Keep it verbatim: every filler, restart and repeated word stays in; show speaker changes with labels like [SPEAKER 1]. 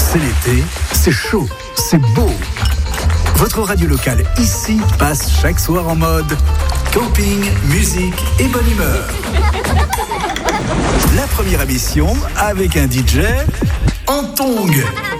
[SPEAKER 1] C'est l'été, c'est chaud, c'est beau. Votre radio locale ici passe chaque soir en mode camping, musique et bonne humeur. La première émission avec un D J en tongs.